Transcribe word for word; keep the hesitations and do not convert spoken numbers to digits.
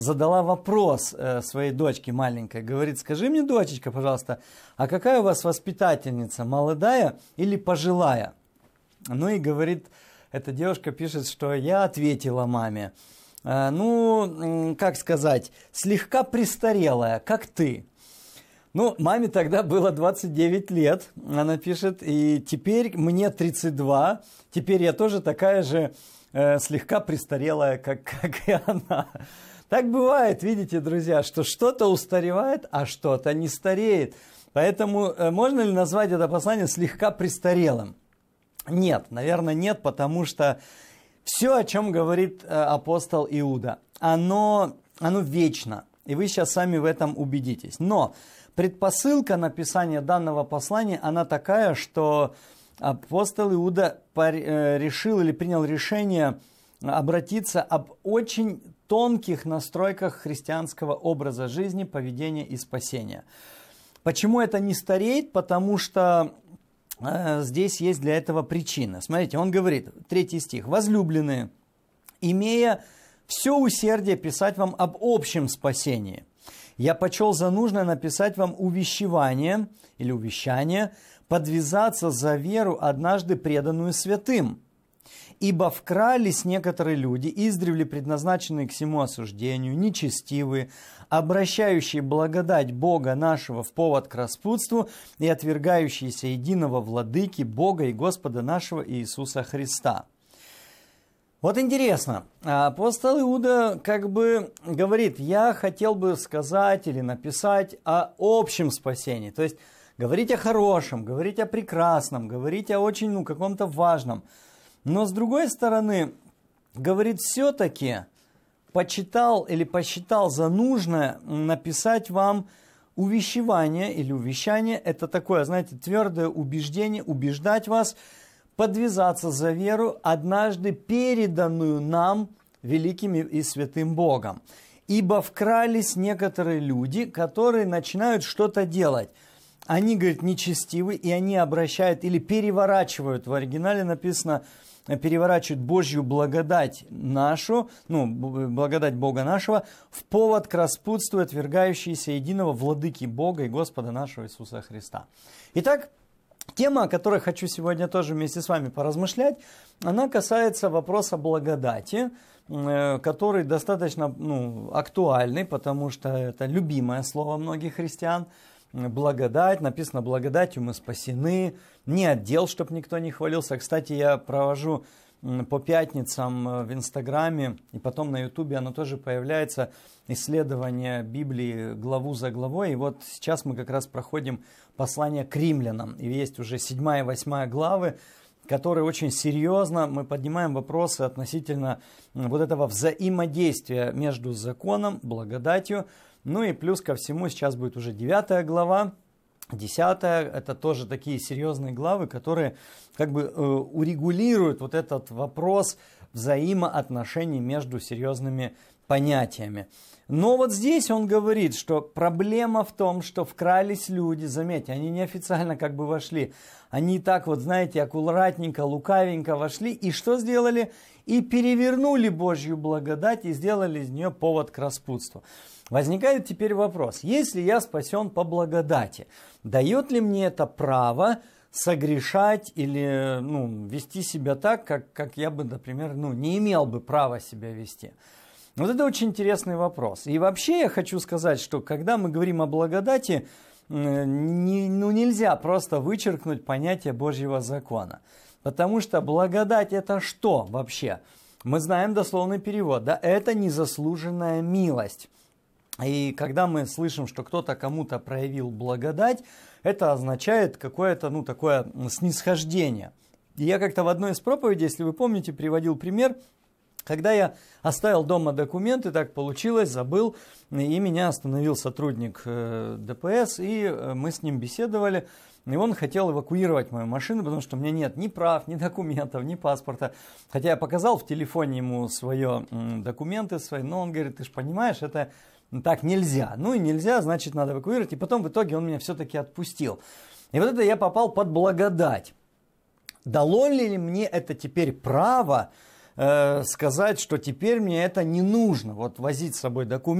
задала вопрос э, своей дочке маленькой. Говорит: скажи мне, дочечка, пожалуйста, а какая у вас воспитательница, молодая или пожилая? Ну и говорит, эта девушка пишет, что я ответила маме. Э, ну, как сказать, слегка престарелая, как ты. Ну, маме тогда было двадцать девять лет, она пишет, и теперь мне тридцать два, теперь я тоже такая же э, слегка престарелая, как, как и она. Так бывает, видите, друзья, что что-то устаревает, а что-то не стареет. Поэтому э, можно ли назвать это послание слегка престарелым? Нет, наверное, нет, потому что все, о чем говорит э, апостол Иуда, оно, оно вечно, и вы сейчас сами в этом убедитесь. Но предпосылка написания данного послания, она такая, что апостол Иуда решил или принял решение обратиться об очень тонких настройках христианского образа жизни, поведения и спасения. Почему это не стареет? Потому что э, здесь есть для этого причина. Смотрите, он говорит, третий стих. «Возлюбленные, имея все усердие писать вам об общем спасении, я почел за нужное написать вам увещевание или увещание, подвязаться за веру, однажды преданную святым. Ибо вкрались некоторые люди, издревле предназначенные к всему осуждению, нечестивые, обращающие благодать Бога нашего в повод к распутству и отвергающиеся единого владыки Бога и Господа нашего Иисуса Христа». Вот интересно, апостол Иуда как бы говорит, я хотел бы сказать или написать о общем спасении, то есть говорить о хорошем, говорить о прекрасном, говорить о очень, ну, каком-то важном. Но с другой стороны, говорит, все-таки почитал или посчитал за нужное написать вам увещевание или увещание, это такое, знаете, твердое убеждение, убеждать вас, подвязаться за веру, однажды переданную нам великим и святым Богом. Ибо вкрались некоторые люди, которые начинают что-то делать. Они, говорит, нечестивы, и они обращают или переворачивают, в оригинале написано, переворачивают Божью благодать нашу, ну, благодать Бога нашего, в повод к распутству, отвергающейся единого владыки Бога и Господа нашего Иисуса Христа. Итак, тема, о которой хочу сегодня тоже вместе с вами поразмышлять, она касается вопроса благодати, который достаточно, ну, актуальный, потому что это любимое слово многих христиан. Благодать, написано, благодатью мы спасены, не отдел, чтобы никто не хвалился. Кстати, я провожу по пятницам в Инстаграме, и потом на Ютубе оно тоже появляется, исследование Библии главу за главой. И вот сейчас мы как раз проходим послание к римлянам. И есть уже седьмая и восьмая главы, которые очень серьезно мы поднимаем вопросы относительно вот этого взаимодействия между законом, благодатью. Ну и плюс ко всему сейчас будет уже девятая глава, десятая. Это тоже такие серьезные главы, которые как бы э, урегулируют вот этот вопрос взаимоотношений между серьезными понятиями. Но вот здесь он говорит, что проблема в том, что вкрались люди, заметьте, они неофициально как бы вошли, они так вот, знаете, аккуратненько, лукавенько вошли, и что сделали? И перевернули Божью благодать и сделали из нее повод к распутству. Возникает теперь вопрос, если я спасен по благодати, дает ли мне это право согрешать или, ну, вести себя так, как, как я бы, например, ну, не имел бы права себя вести? Вот это очень интересный вопрос. И вообще я хочу сказать, что когда мы говорим о благодати, не, ну, нельзя просто вычеркнуть понятие Божьего закона. Потому что благодать это что вообще? Мы знаем дословный перевод, да, это незаслуженная милость. И когда мы слышим, что кто-то кому-то проявил благодать, это означает какое-то, ну, такое снисхождение. И я как-то в одной из проповедей, если вы помните, приводил пример, когда я оставил дома документы, так получилось, забыл, и меня остановил сотрудник ДПС, и мы с ним беседовали, и он хотел эвакуировать мою машину, потому что у меня нет ни прав, ни документов, ни паспорта. Хотя я показал в телефоне ему свои документы свои, но он говорит, ты же понимаешь, это так нельзя. Ну и нельзя, значит, надо эвакуировать. И потом в итоге он меня все-таки отпустил. И вот это я попал под благодать. Дало ли мне это теперь право э, сказать, что теперь мне это не нужно, вот возить с собой документы.